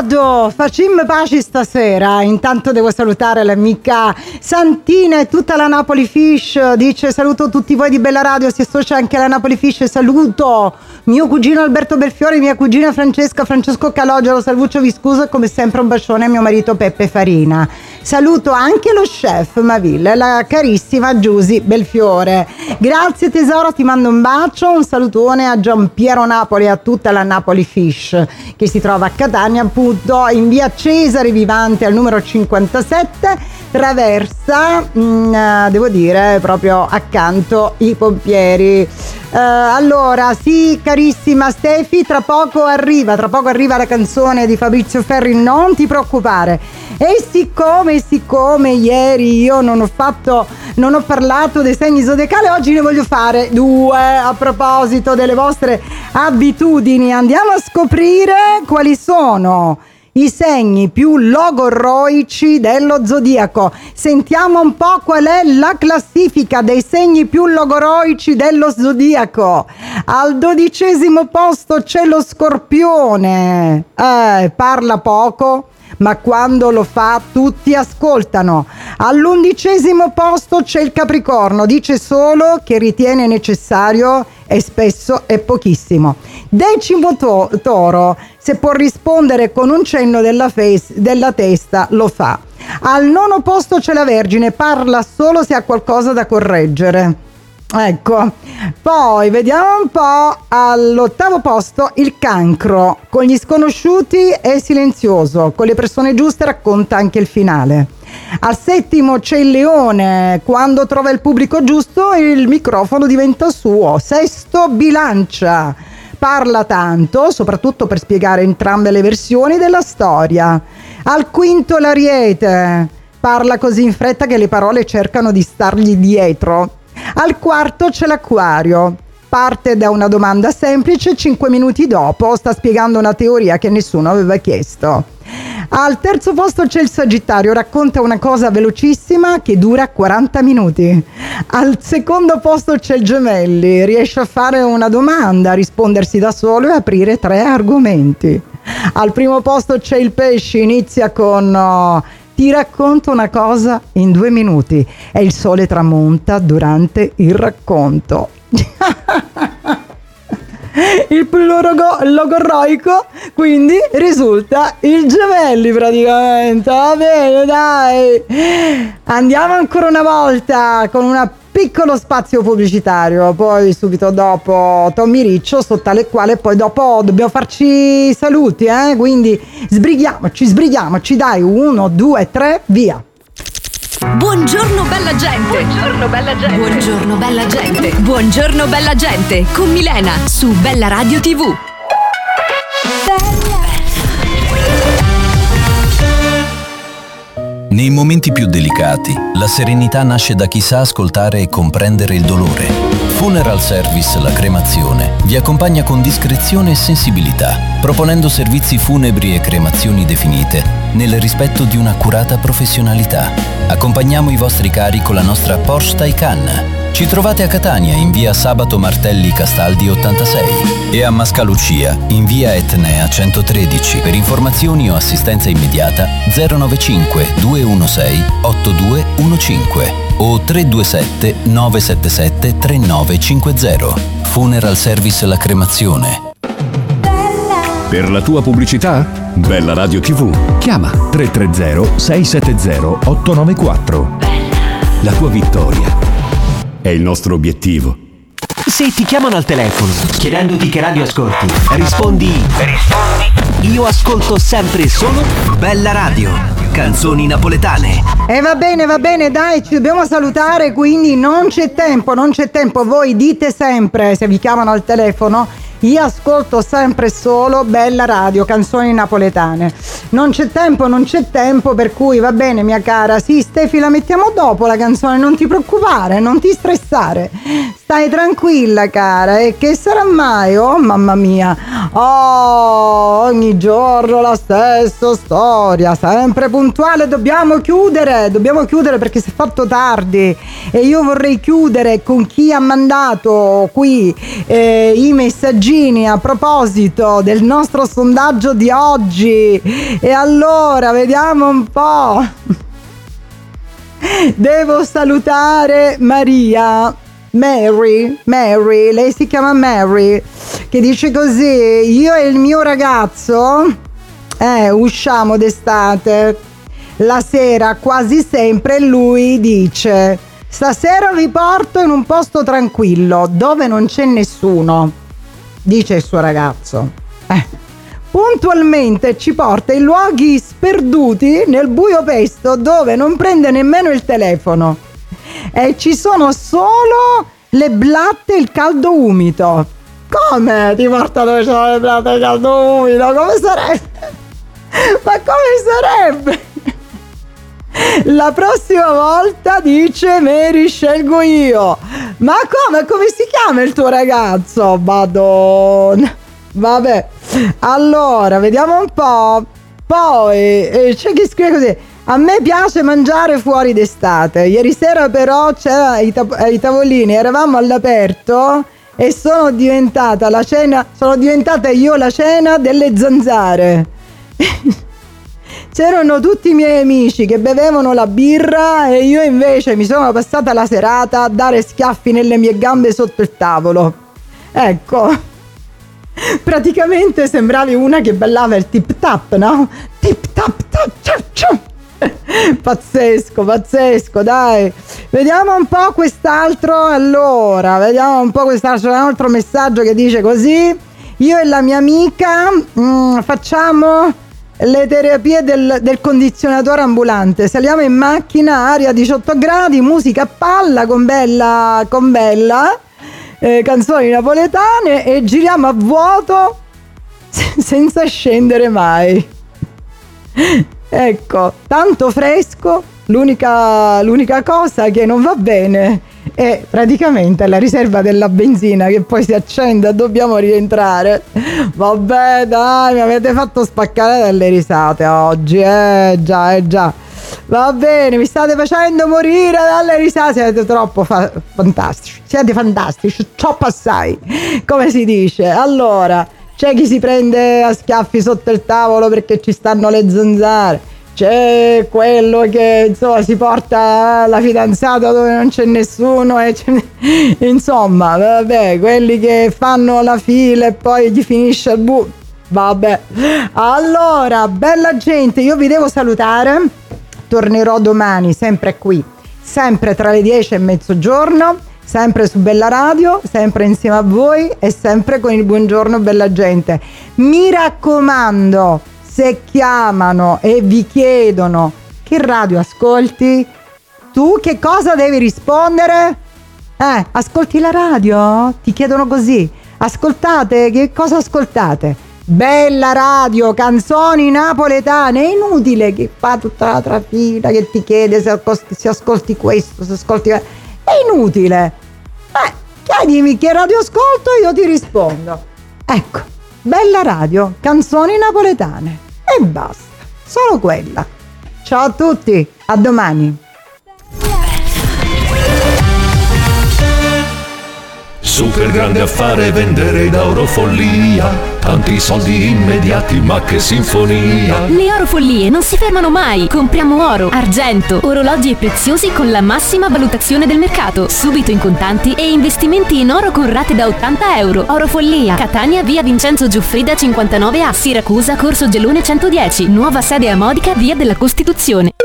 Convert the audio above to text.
Vado, facciamo pace stasera. Intanto devo salutare l'amica Santina e tutta la Napoli Fish. Dice: saluto tutti voi di Bella Radio, si associa anche la Napoli Fish. Saluto mio cugino Alberto Belfiore, mia cugina Francesco Calogero, Salvuccio Viscuso e come sempre un bacione a mio marito Peppe Farina. Saluto anche lo chef Maville, la carissima Giusy Belfiore. Grazie tesoro, ti mando un bacio, un salutone a Giampiero Napoli e a tutta la Napoli Fish che si trova a Catania, appunto in via Cesare Vivante al numero 57, traversa, devo dire, proprio accanto i pompieri. Allora, sì, carissima Stefi, tra poco arriva la canzone di Fabrizio Ferri, non ti preoccupare. E siccome ieri io non ho parlato dei segni zodiacali, oggi ne voglio fare due a proposito delle vostre abitudini. Andiamo a scoprire quali sono i segni più logorroici dello zodiaco. Sentiamo un po' qual è la classifica dei segni più logorroici dello zodiaco. Al 12° posto c'è lo Scorpione. Parla poco, ma quando lo fa tutti ascoltano. All'11° posto c'è il Capricorno, dice solo che ritiene necessario e spesso è pochissimo. 10° Toro, se può rispondere con un cenno della testa lo fa. Al 9° posto c'è la Vergine, parla solo se ha qualcosa da correggere. Ecco, poi vediamo un po'. All'8° posto il Cancro, con gli sconosciuti è silenzioso, con le persone giuste racconta anche il finale. Al 7° c'è il Leone, quando trova il pubblico giusto il microfono diventa suo. 6° Bilancia, parla tanto, soprattutto per spiegare entrambe le versioni della storia. Al 5° l'Ariete, parla così in fretta che le parole cercano di stargli dietro. Al 4° c'è l'Acquario, parte da una domanda semplice, 5 minuti dopo sta spiegando una teoria che nessuno aveva chiesto. Al 3° posto c'è il Sagittario, racconta una cosa velocissima che dura 40 minuti. Al 2° posto c'è il Gemelli, riesce a fare una domanda, rispondersi da solo e aprire 3 argomenti. Al 1° posto c'è il Pesci, inizia con ti racconto una cosa in 2 minuti e il sole tramonta durante il racconto. Il più logorroico quindi risulta il Gemelli praticamente. Va bene, dai, andiamo ancora una volta con un piccolo spazio pubblicitario, poi subito dopo Tommy Riccio, sotto alle quale poi dopo dobbiamo farci i saluti, quindi sbrighiamoci, dai, 1, 2, 3, via. Buongiorno bella gente. Buongiorno bella gente. Buongiorno bella gente. Buongiorno bella gente con Milena su Bella Radio TV. Nei momenti più delicati, la serenità nasce da chi sa ascoltare e comprendere il dolore. Funeral Service La Cremazione vi accompagna con discrezione e sensibilità, proponendo servizi funebri e cremazioni definite nel rispetto di un'accurata professionalità. Accompagniamo i vostri cari con la nostra Porsche Taycan. Ci trovate a Catania in via Sabato Martelli Castaldi 86 e a Mascalucia in via Etnea 113. Per informazioni o assistenza immediata 095 216 8215 o 327 977 3950. Funeral Service La Cremazione. Per la tua pubblicità? Bella Radio TV. Chiama 330 670 894. La tua vittoria è il nostro obiettivo. Se ti chiamano al telefono chiedendoti che radio ascolti, rispondi io ascolto sempre solo Bella Radio, canzoni napoletane. E va bene, dai, ci dobbiamo salutare, quindi non c'è tempo. Voi dite sempre, se vi chiamano al telefono, io ascolto sempre solo Bella Radio, canzoni napoletane. Non c'è tempo, per cui va bene, mia cara. Sì, Stefi, la mettiamo dopo la canzone, non ti preoccupare, non ti stressare. Stai tranquilla, cara. E che sarà mai? Oh, mamma mia. Oh, ogni giorno la stessa storia, sempre puntuale. Dobbiamo chiudere perché si è fatto tardi e io vorrei chiudere con chi ha mandato qui i messaggini a proposito del nostro sondaggio di oggi. E allora vediamo un po'. Devo salutare Mary, lei si chiama Mary, che dice così: io e il mio ragazzo usciamo d'estate la sera quasi sempre, e lui dice: stasera vi porto in un posto tranquillo dove non c'è nessuno, dice il suo ragazzo. Puntualmente ci porta in luoghi sperduti nel buio pesto dove non prende nemmeno il telefono e ci sono solo le blatte e il caldo umido. Come ti porta dove sono le blatte e il caldo umido? Come sarebbe? Ma come sarebbe? La prossima volta, dice Mary, scelgo io. Ma come si chiama il tuo ragazzo? Madonna. Vabbè, allora vediamo un po'. Poi c'è chi scrive così: a me piace mangiare fuori d'estate. Ieri sera però c'era i tavolini, eravamo all'aperto e sono diventata io la cena delle zanzare. C'erano tutti i miei amici che bevevano la birra e io invece mi sono passata la serata a dare schiaffi nelle mie gambe sotto il tavolo. Ecco, praticamente sembravi una che ballava il tip tap, no? Tip tap tap ciao ciao. Pazzesco, dai. Vediamo un po' quest'altro. Allora, vediamo un po' quest'altro. C'è un altro messaggio che dice così: io e la mia amica facciamo le terapie del condizionatore ambulante. Saliamo in macchina, aria a 18 gradi, musica a palla con bella canzoni napoletane e giriamo a vuoto senza scendere mai. Ecco, tanto fresco. L'unica cosa che non va bene è praticamente la riserva della benzina che poi si accende e dobbiamo rientrare. Vabbè, dai, mi avete fatto spaccare dalle risate oggi, già. Va bene, mi state facendo morire dalle risate, siete troppo fantastici, troppo assai, come si dice. Allora, c'è chi si prende a schiaffi sotto il tavolo perché ci stanno le zanzare, c'è quello che insomma si porta la fidanzata dove non c'è nessuno insomma, vabbè, quelli che fanno la fila e poi gli finisce il vabbè. Allora, bella gente, io vi devo salutare. Tornerò domani, sempre qui, sempre tra le 10 e mezzogiorno, sempre su Bella Radio, sempre insieme a voi e sempre con il buongiorno bella gente. Mi raccomando, se chiamano e vi chiedono che radio ascolti, tu che cosa devi rispondere? Ascolti la radio? Ti chiedono così. Ascoltate, che cosa ascoltate? Bella Radio, canzoni napoletane. È inutile che fa tutta la trafila che ti chiede se ascolti questo, se ascolti... È inutile. Chiedimi che radio ascolto e io ti rispondo. Ecco, Bella Radio, canzoni napoletane. E basta, solo quella. Ciao a tutti, a domani. Super grande affare vendere da Orofollia, tanti soldi immediati, ma che sinfonia. Le Orofollie non si fermano mai. Compriamo oro, argento, orologi e preziosi con la massima valutazione del mercato, subito in contanti e investimenti in oro con rate da 80 euro. Orofollia, Catania, via Vincenzo Giuffrida 59A, Siracusa, Corso Gelone 110, nuova sede a Modica, via della Costituzione.